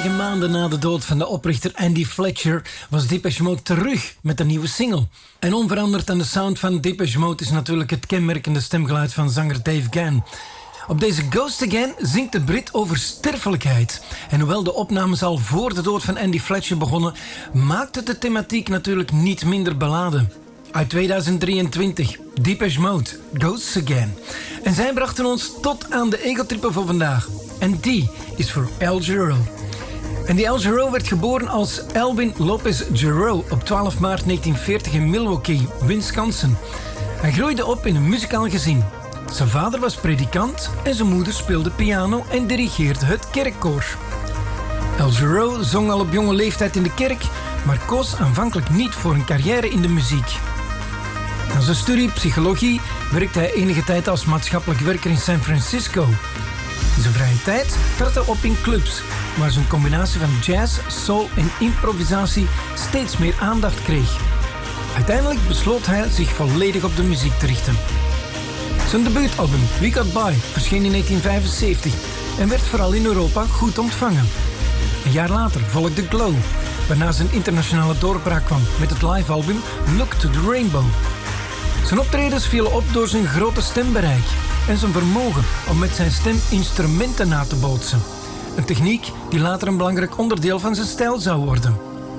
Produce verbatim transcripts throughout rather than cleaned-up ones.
Negen maanden na de dood van de oprichter Andy Fletcher was Depeche Mode terug met een nieuwe single. En onveranderd aan de sound van Depeche Mode is natuurlijk het kenmerkende stemgeluid van zanger Dave Gann. Op deze Ghost Again zingt de Brit over sterfelijkheid. En hoewel de opnames al voor de dood van Andy Fletcher begonnen, maakt het de thematiek natuurlijk niet minder beladen. Uit tweeduizend drieëntwintig, Depeche Mode, Ghosts Again. En zij brachten ons tot aan de egotrippen voor vandaag. En die is voor Al Jarreau. En die Al Jarreau werd geboren als Alvin Lopez Jarreau op twaalf maart negentien veertig in Milwaukee, Wisconsin. Hij groeide op in een muzikaal gezin. Zijn vader was predikant en zijn moeder speelde piano en dirigeerde het kerkkoor. Al Jarreau zong al op jonge leeftijd in de kerk, maar koos aanvankelijk niet voor een carrière in de muziek. Na zijn studie psychologie werkte hij enige tijd als maatschappelijk werker in San Francisco. In zijn vrije tijd trad hij op in clubs, waar zijn combinatie van jazz, soul en improvisatie steeds meer aandacht kreeg. Uiteindelijk besloot hij zich volledig op de muziek te richten. Zijn debuutalbum We Got By verscheen in negentien vijfenzeventig en werd vooral in Europa goed ontvangen. Een jaar later volgde Glow, waarna zijn internationale doorbraak kwam met het livealbum Look to the Rainbow. Zijn optredens vielen op door zijn grote stembereik en zijn vermogen om met zijn stem instrumenten na te bootsen. Een techniek die later een belangrijk onderdeel van zijn stijl zou worden.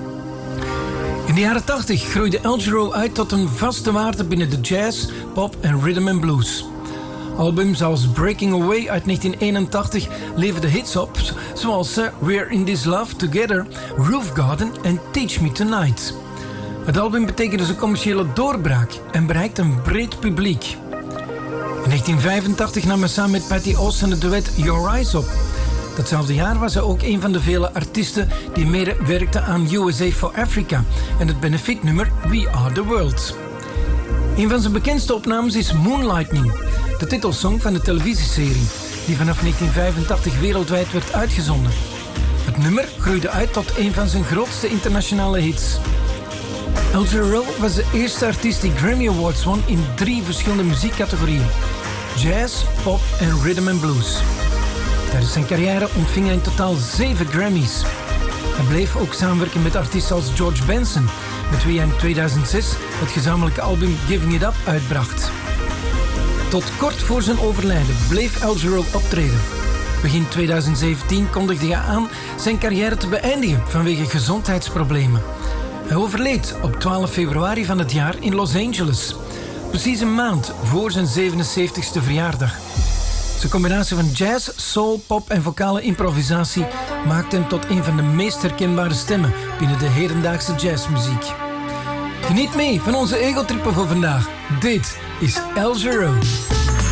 In de jaren tachtig groeide Al Jarreau uit tot een vaste waarde binnen de jazz, pop en rhythm and blues. Albums als Breaking Away uit negentien eenentachtig leverden hits op, zoals We're in This Love Together, Roof Garden en Teach Me Tonight. Het album betekende zijn commerciële doorbraak en bereikte een breed publiek. In negentien vijfentachtig nam hij samen met Patti Austin het duet Your Eyes op. Datzelfde jaar was hij ook een van de vele artiesten die meewerkte aan U S A for Africa en het benefietnummer We Are the World. Een van zijn bekendste opnames is Moonlightning, de titelsong van de televisieserie, die vanaf negentien vijfentachtig wereldwijd werd uitgezonden. Het nummer groeide uit tot een van zijn grootste internationale hits. Al Jarreau was de eerste artiest die Grammy Awards won in drie verschillende muziekcategorieën: jazz, pop en rhythm and blues. Tijdens zijn carrière ontving hij in totaal zeven Grammys. Hij bleef ook samenwerken met artiesten als George Benson, met wie hij in tweeduizend zes het gezamenlijke album Giving It Up uitbracht. Tot kort voor zijn overlijden bleef Al Jarreau optreden. Begin tweeduizend zeventien kondigde hij aan zijn carrière te beëindigen vanwege gezondheidsproblemen. Hij overleed op twaalf februari van het jaar in Los Angeles, precies een maand voor zijn zevenenzeventigste verjaardag. Zijn combinatie van jazz, soul, pop en vocale improvisatie maakte hem tot een van de meest herkenbare stemmen binnen de hedendaagse jazzmuziek. Geniet mee van onze egotrippen voor vandaag. Dit is Al Jarreau.